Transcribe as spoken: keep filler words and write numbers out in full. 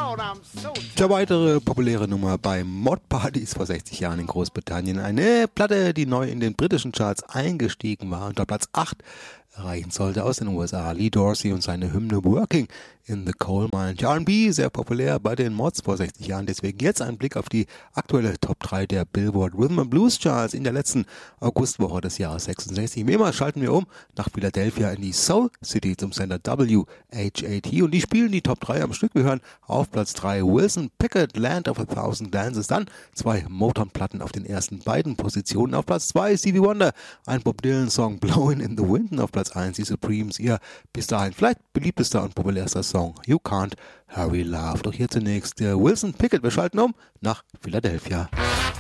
Eine weitere populäre Nummer bei Mod-Partys vor sechzig Jahren in Großbritannien. Eine Platte, die neu in den britischen Charts eingestiegen war und auf Platz acht erreichen sollte aus den U S A. Lee Dorsey und seine Hymne Working in the Coal Mine. R and B, sehr populär bei den Mods vor sechzig Jahren. Deswegen jetzt ein Blick auf die aktuelle Top drei der Billboard Rhythm and Blues Charts in der letzten Augustwoche des Jahres sechsundsechzig. Wie immer schalten wir um nach Philadelphia in die Soul City zum Sender W H A T und die spielen die Top drei am Stück. Wir hören auf Platz drei Wilson Pickett, Land of a Thousand Dances, dann zwei Motown-Platten auf den ersten beiden Positionen. Auf Platz zwei Stevie Wonder, ein Bob Dylan-Song Blowin' in the Wind und auf Platz eins die Supremes, ihr bis dahin vielleicht beliebtester und populärster Song You Can't Hurry Love. Doch hier zunächst der Wilson Pickett. Wir schalten um nach Philadelphia.